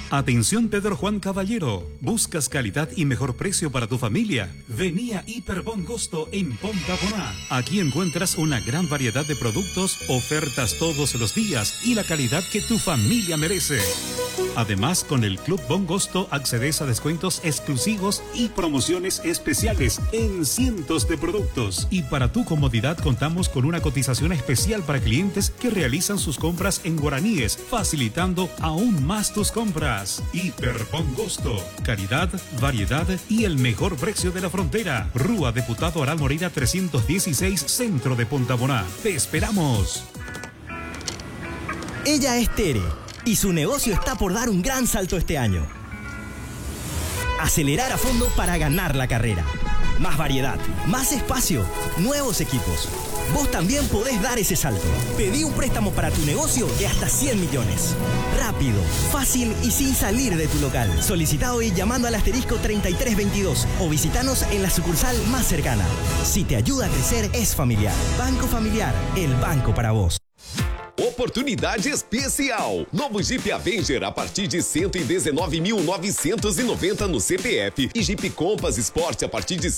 Atención Pedro Juan Caballero, ¿buscas calidad y mejor precio para tu familia? Vení a Hiper Bon Gusto en Ponta Boná. Aquí encuentras una gran variedad de productos, ofertas todos los días y la calidad que tu familia merece. Además, con el Club Bon Gusto accedes a descuentos exclusivos y promociones especiales en cientos de productos. Y para tu comodidad contamos con una cotización especial para clientes que realizan sus compras en guaraníes, facilitando aún más tus compras. Hiper Bon Gusto. Calidad, variedad y el mejor precio de la frontera. Rúa Diputado Aral Moreira 316, Centro de Ponta Boná. ¡Te esperamos! Ella es Tere y su negocio está por dar un gran salto este año. Acelerar a fondo para ganar la carrera. Más variedad, más espacio, nuevos equipos. Vos también podés dar ese salto. Pedí un préstamo para tu negocio de hasta 100 millones. Rápido, fácil y sin salir de tu local. Solicita hoy llamando al asterisco 3322 o visitanos en la sucursal más cercana. Si te ayuda a crecer, es familiar. Banco Familiar, el banco para vos. Oportunidade especial. Novo Jeep Avenger a partir de 119.990 no CPF e Jeep Compass Sport a partir de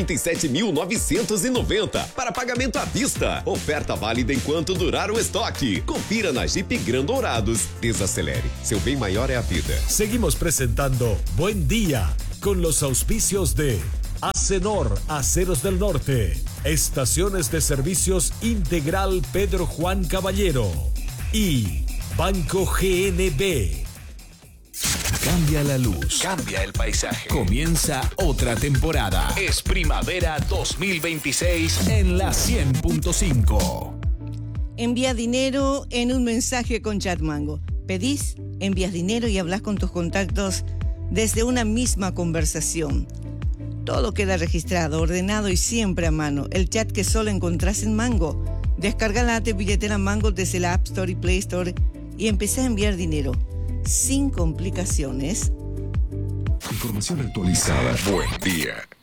137.990 para pagamento à vista. Oferta válida enquanto durar o estoque. Confira na Jeep Grand Dourados. Desacelere. Seu bem maior é a vida. Seguimos presentando Buen Día con los auspicios de Acenor, Aceros del Norte, Estaciones de Servicios Integral Pedro Juan Caballero y Banco GNB. Cambia la luz, cambia el paisaje. Comienza otra temporada. Es primavera 2026 en la 100.5. Envía dinero en un mensaje con Chatmango. Pedís, envías dinero y hablas con tus contactos desde una misma conversación. Todo queda registrado, ordenado y siempre a mano. El chat que solo encontrás en Mango. Descarga la app de billetera Mango desde la App Store y Play Store y empecé a enviar dinero sin complicaciones. Información actualizada. Buen día.